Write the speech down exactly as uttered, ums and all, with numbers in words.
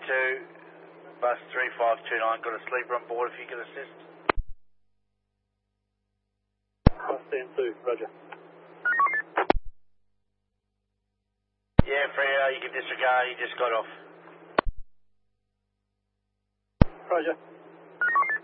two, bus three five two nine, got a sleeper on board if you can assist. Bus ten two, roger. Yeah, Freo, you can disregard, he just got off. Roger.